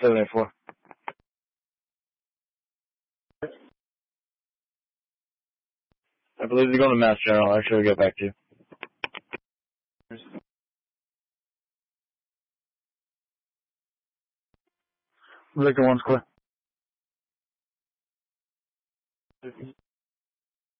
784. I believe they're going to Mass General. Actually, I'll get back to you. Victor 1's clear.